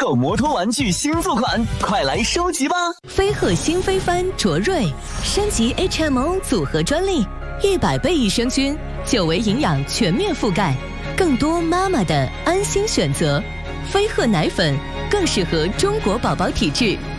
手摩托玩具新作款，快来收集吧！ 飞鹤新飞帆卓瑞升级 HMO 组合专利，100倍益生菌，久维营养全面覆盖，更多妈妈的安心选择。飞鹤奶粉更适合中国宝宝体质。